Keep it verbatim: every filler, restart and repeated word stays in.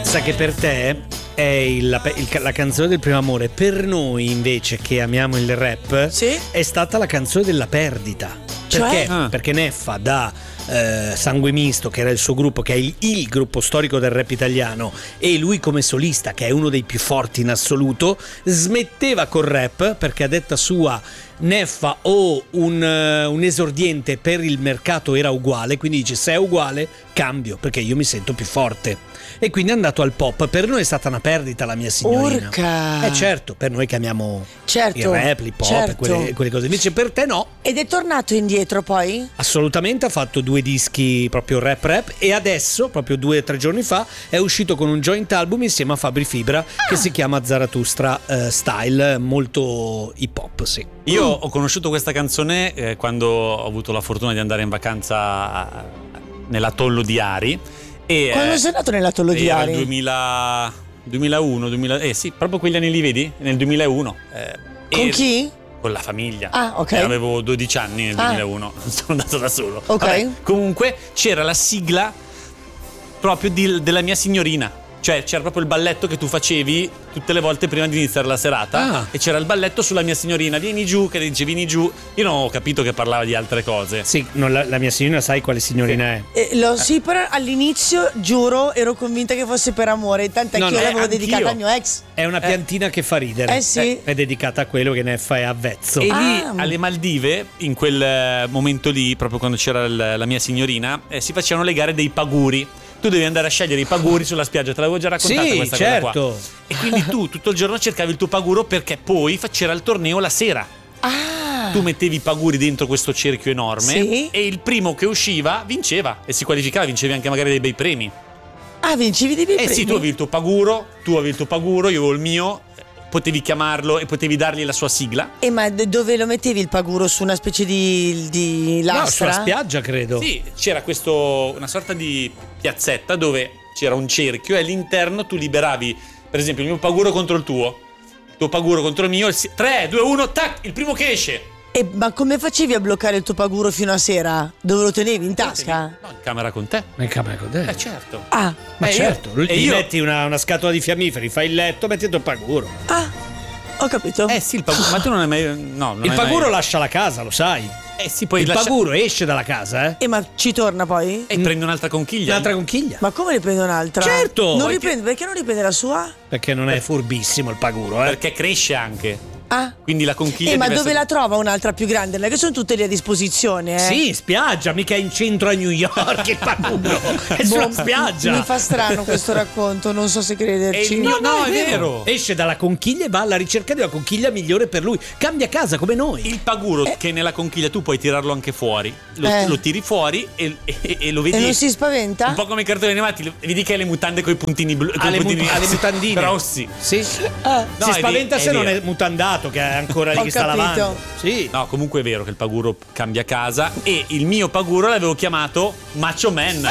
Pensa che per te è il, la, il, la canzone del primo amore. Per noi invece che amiamo il rap, sì? È stata la canzone della perdita. Perché? Cioè? Ah. Perché Neffa da eh, Sangue Misto, che era il suo gruppo, che è il, il gruppo storico del rap italiano, e lui come solista, che è uno dei più forti in assoluto, smetteva col rap perché a detta sua Neffa o un, uh, un esordiente per il mercato era uguale, quindi dice se è uguale cambio perché io mi sento più forte, e quindi è andato al pop. Per noi è stata una perdita la mia signorina. Urca. Eh certo, per noi che amiamo certo, il rap, l'hip hop, certo. quelle, quelle cose, invece per te no. Ed è tornato indietro poi? Assolutamente, ha fatto due dischi proprio rap rap e adesso, proprio due o tre giorni fa, è uscito con un joint album insieme a Fabri Fibra ah. che si chiama Zarathustra uh, Style, molto hip hop, sì. Io mm. ho conosciuto questa canzone eh, quando ho avuto la fortuna di andare in vacanza nell'atollo di Ari. E, quando eh, sei nato nell'atollo di Ari? Era il duemila, duemilauno, duemila, eh sì, proprio quegli anni li vedi? Nel duemilauno. Eh, con chi? Con la famiglia. Ah, ok. Eh, avevo dodici anni nel ah. duemilauno, sono andato da solo. Ok. Vabbè, comunque c'era la sigla proprio di, della mia signorina. Cioè c'era proprio il balletto che tu facevi tutte le volte prima di iniziare la serata ah. e c'era il balletto sulla mia signorina, vieni giù, che dice vieni giù. Io non ho capito che parlava di altre cose. Sì, non, la, la mia signorina sai quale signorina sì. è? Eh, lo eh. sì, però all'inizio giuro ero convinta che fosse per amore, tant'è no, che io l'avevo anch'io. dedicata al mio ex. È una piantina eh. che fa ridere. Eh sì. È dedicata a quello che Neffa è avvezzo. E ah. lì alle Maldive, in quel momento lì, proprio quando c'era la mia signorina, eh, si facevano le gare dei paguri. Tu devi andare a scegliere i paguri sulla spiaggia, te l'avevo già raccontata sì, questa certo. cosa qua. E quindi tu tutto il giorno cercavi il tuo paguro perché poi c'era il torneo la sera. Ah. Tu mettevi i paguri dentro questo cerchio enorme sì. e il primo che usciva vinceva e si qualificava, vincevi anche magari dei bei premi. Ah, vincevi dei bei eh premi? Eh sì, tu avevi il tuo paguro, tu avevi il tuo paguro, io avevo il mio. Potevi chiamarlo e potevi dargli la sua sigla. E ma dove lo mettevi il paguro? Su una specie di, di lastra? No, sulla spiaggia credo. Sì, c'era questo una sorta di piazzetta dove c'era un cerchio e all'interno tu liberavi, per esempio, il mio paguro contro il tuo, il tuo paguro contro il mio, tre, due, uno, tac, il primo che esce. E ma come facevi a bloccare il tuo paguro fino a sera? Dove lo tenevi? In tasca? No, in camera con te. In camera con te? Eh certo. Ah, ma eh, certo. Io, gli io... metti una, una scatola di fiammiferi, fai il letto, metti il tuo paguro. Ah, ho capito. Eh sì, il paguro. Ma tu non hai mai. No, non il paguro mai... lascia la casa, lo sai. Eh sì, poi il lascia... paguro esce dalla casa, eh. E ma ci torna poi? E prende un'altra conchiglia. Un'altra conchiglia. Ma come ne prende un'altra? Certo. Non Poi riprende, che... perché non riprende la sua? Perché non è furbissimo il paguro, eh. Perché cresce anche. Ah. Quindi la conchiglia. Eh, ma dove essere... la trova un'altra più grande? Non è che sono tutte lì a disposizione, eh? Sì, spiaggia, mica in centro a New York il paguro. È sulla spiaggia. Mi fa strano questo racconto, non so se crederci. Il mio... No, no, è vero. vero. Esce dalla conchiglia e va alla ricerca della conchiglia migliore per lui. Cambia casa come noi. Il paguro eh. che nella conchiglia tu puoi tirarlo anche fuori. Lo, eh. lo tiri fuori e, e, e lo vedi. E non si spaventa? Un po' come i cartoni animati. Vedi che hai le mutande con i puntini blu. Ha le, puntini mu- ha le mutandine rossi. Sì. Ah. No, si spaventa è, se è non vero. è mutandato, che è ancora lì Ho che sta capito. lavando. Sì. No, comunque è vero che il paguro cambia casa. E il mio paguro l'avevo chiamato Macho Man.